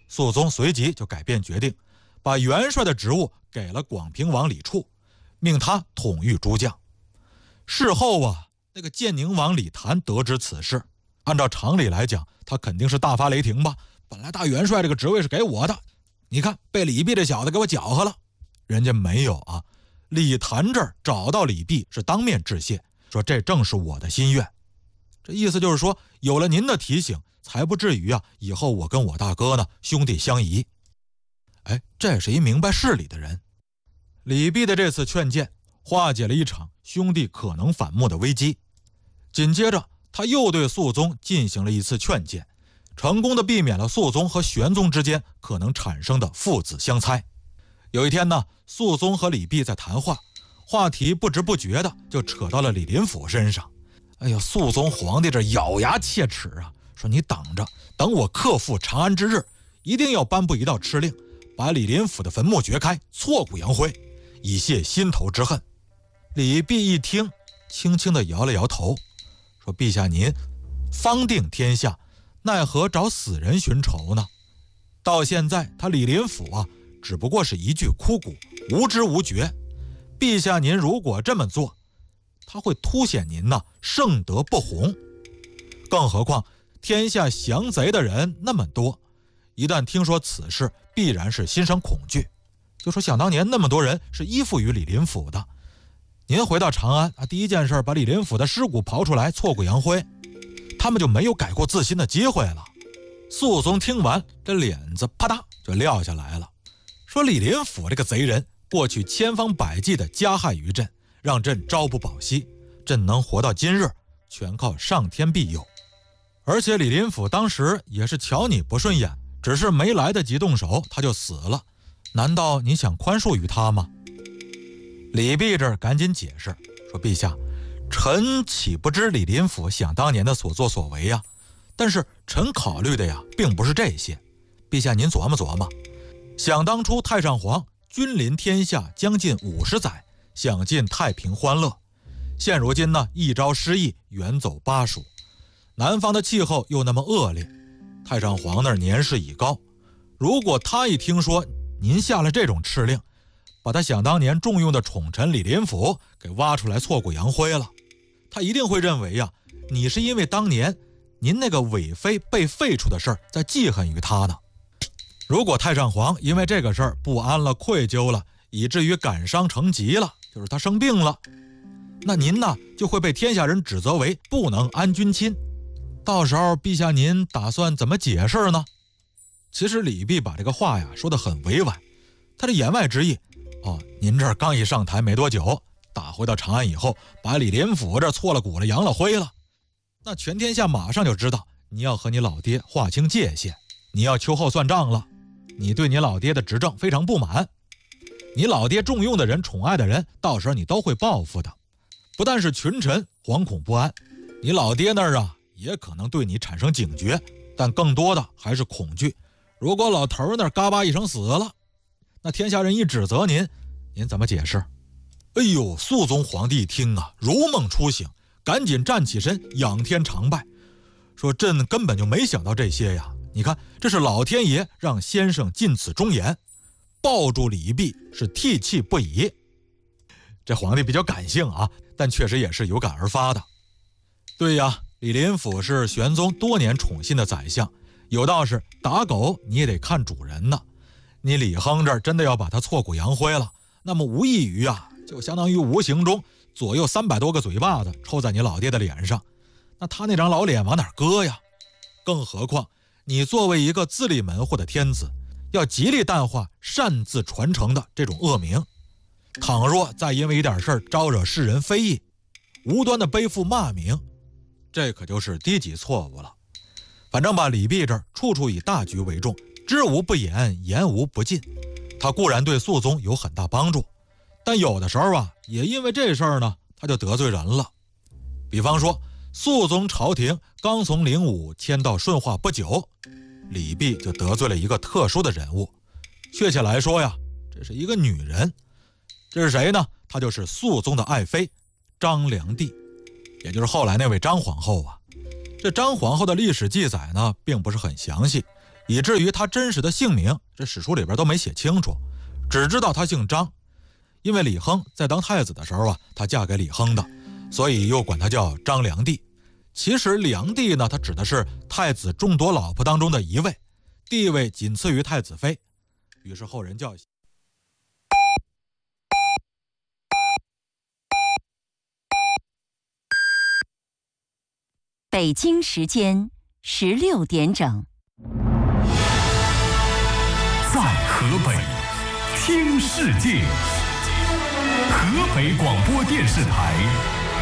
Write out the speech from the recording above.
肃宗随即就改变决定，把元帅的职务给了广平王李处，命他统御诸将。事后啊，那个建宁王李谭得知此事，按照常理来讲，他肯定是大发雷霆吧。本来大元帅这个职位是给我的，你看被李泌这小子给我搅和了。人家没有啊，李谭这儿找到李泌是当面致谢，说这正是我的心愿。这意思就是说，有了您的提醒，才不至于啊以后我跟我大哥呢兄弟相疑。哎，这是一明白事理的人。李泌的这次劝谏化解了一场兄弟可能反目的危机。紧接着他又对肃宗进行了一次劝谏，成功的避免了肃宗和玄宗之间可能产生的父子相猜。有一天呢，肃宗和李泌在谈话，话题不知不觉的就扯到了李林甫身上。哎呀，肃宗皇帝这咬牙切齿啊，说你等着，等我克复长安之日，一定要颁布一道敕令，把李林甫的坟墓掘开，挫骨扬灰，以泄心头之恨。李泌一听，轻轻地摇了摇头，说陛下您方定天下，奈何找死人寻仇呢？到现在他李林甫啊，只不过是一具枯骨，无知无觉。陛下您如果这么做，他会凸显您呢圣德不弘。更何况天下降贼的人那么多，一旦听说此事，必然是心生恐惧。就说想当年那么多人是依附于李林甫的，您回到长安啊，第一件事把李林甫的尸骨刨出来，挫骨扬灰，他们就没有改过自新的机会了。肃宗听完，这脸子啪嗒就撂下来了，说李林甫这个贼人，过去千方百计的加害于朕，让朕朝不保夕，朕能活到今日，全靠上天庇佑。而且李林甫当时也是瞧你不顺眼，只是没来得及动手，他就死了。难道你想宽恕于他吗？李泌这赶紧解释说，陛下，臣岂不知李林甫想当年的所作所为呀？但是臣考虑的呀，并不是这些。陛下您琢磨琢磨，想当初太上皇君临天下将近50载，享尽太平欢乐，现如今呢一朝失意，远走巴蜀，南方的气候又那么恶劣，太上皇那儿年事已高，如果他一听说您下了这种敕令，把他想当年重用的宠臣李林甫给挖出来挫骨扬灰了，他一定会认为呀，你是因为当年您那个韦妃被废除的事儿在记恨于他呢。如果太上皇因为这个事儿不安了、愧疚了，以至于感伤成疾了，就是他生病了，那您呢就会被天下人指责为不能安君亲。到时候陛下您打算怎么解释呢？其实李泌把这个话呀说得很委婉，他的言外之意，您这儿刚一上台没多久，打回到长安以后，把李林甫这挫了骨了、扬了灰了，那全天下马上就知道你要和你老爹划清界限，你要秋后算账了，你对你老爹的执政非常不满，你老爹重用的人、宠爱的人，到时候你都会报复的。不但是群臣惶恐不安，你老爹那儿啊也可能对你产生警觉，但更多的还是恐惧。如果老头那儿嘎巴一声死了，那天下人一指责您，您怎么解释？哎呦，肃宗皇帝一听啊，如梦初醒，赶紧站起身，仰天长拜，说朕根本就没想到这些呀！你看，这是老天爷让先生尽此忠言，抱住李泌是涕泣不已。这皇帝比较感性啊，但确实也是有感而发的。对呀，李林甫是玄宗多年宠信的宰相，有道是打狗你也得看主人呢。你李亨这真的要把他挫骨扬灰了，那么无异于啊，就相当于无形中左右300多个嘴巴子抽在你老爹的脸上，那他那张老脸往哪搁呀？更何况你作为一个自立门户的天子，要极力淡化擅自传承的这种恶名，倘若再因为一点事儿招惹世人非议，无端的背负骂名，这可就是低级错误了。反正吧，李泌这儿处处以大局为重，知无不言，言无不尽。他固然对肃宗有很大帮助，但有的时候啊，也因为这事儿呢，他就得罪人了。比方说，肃宗朝廷刚从灵武迁到顺化不久，李泌就得罪了一个特殊的人物。确切来说呀，这是一个女人。这是谁呢？她就是肃宗的爱妃张良娣，也就是后来那位张皇后啊。这张皇后的历史记载呢，并不是很详细， 以至于他真实的姓名这史书里边都没写清楚，只知道他姓张。因为李亨在当太子的时候啊，他嫁给李亨的，所以又管他叫张良娣。其实良娣呢，他指的是太子众多老婆当中的一位，地位仅次于太子妃，于是后人叫北京时间16点整。 在河北听世界，河北广播电视台